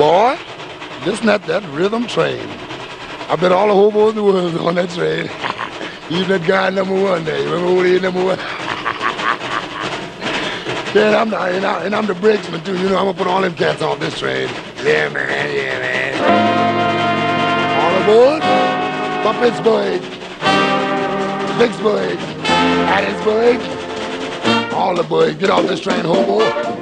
Boy, listen at that rhythm train. I bet all the hobos in the world on that train. Even that guy #1 there. You remember who he is, #1? Yeah, and I'm the brakesman too. You know, I'm gonna put all them cats off this train. Yeah, man. Yeah, man. All aboard for Pittsburgh, Vicksburg, Hattiesburg. All aboard. Get off this train, hobo.